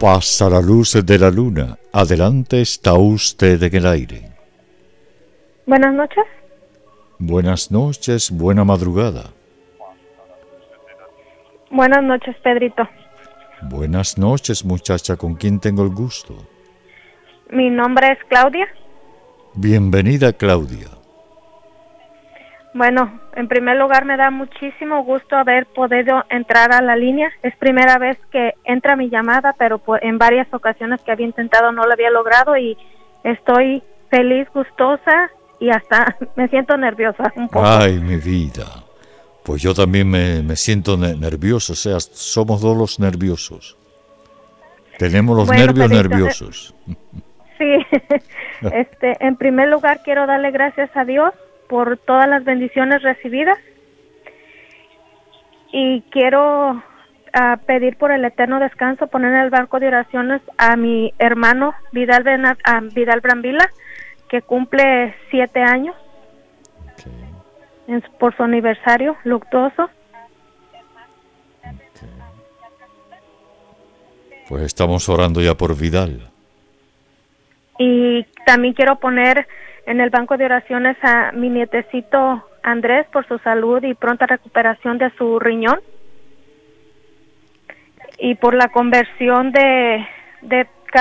Pasa la luz de la luna. Adelante, está usted en el aire. Buenas noches. Buenas noches, buena madrugada. Buenas noches, Pedrito. Buenas noches, muchacha, ¿con quién tengo el gusto? Mi nombre es Claudia. Bienvenida, Claudia. Bueno, en primer lugar me da muchísimo gusto haber podido entrar a la línea. Es primera vez que entra mi llamada, pero en varias ocasiones que había intentado no lo había logrado y estoy feliz, gustosa y hasta me siento nerviosa un poco. Ay, mi vida. Pues yo también me siento nervioso, o sea, somos dos los nerviosos. Tenemos los nervios Pedrito, nerviosos. Sí, en primer lugar quiero darle gracias a Dios por todas las bendiciones recibidas y quiero pedir por el eterno descanso, poner en el banco de oraciones a mi hermano Vidal Brambila, que cumple 7 años por su aniversario luctuoso. Pues estamos orando ya por Vidal. Y también quiero poner en el banco de oraciones a mi nietecito Andrés por su salud y pronta recuperación de su riñón. Y por la conversión de